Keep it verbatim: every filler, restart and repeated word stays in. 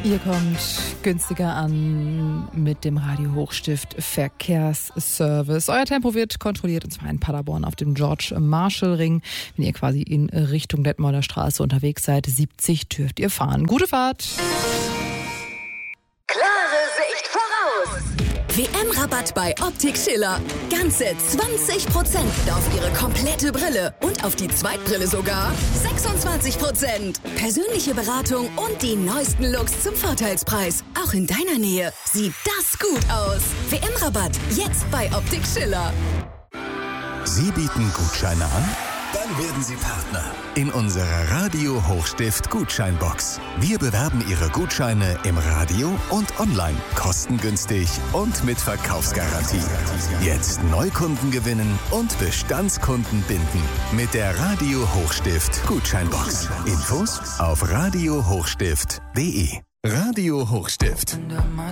Ihr kommt günstiger an mit dem Radio Hochstift Verkehrsservice. Euer Tempo wird kontrolliert, und zwar in Paderborn auf dem George-Marshall-Ring. Wenn ihr quasi in Richtung Detmolder Straße unterwegs seid, siebzig dürft ihr fahren. Gute Fahrt! Klare Sicht voraus! W M-Rabatt bei Optik Schiller. Ganze zwanzig Prozent auf Ihre komplette Brille und auf die Zweitbrille sogar sechsundzwanzig Prozent. Persönliche Beratung und die neuesten Looks zum Vorteilspreis. Auch in deiner Nähe sieht das gut aus. W M-Rabatt jetzt bei Optik Schiller. Sie bieten Gutscheine an? Dann werden Sie Partner in unserer Radio Hochstift Gutscheinbox. Wir bewerben Ihre Gutscheine im Radio und online, kostengünstig und mit Verkaufsgarantie. Jetzt Neukunden gewinnen und Bestandskunden binden mit der Radio Hochstift Gutscheinbox. Infos auf radio hochstift punkt de. Radio Hochstift.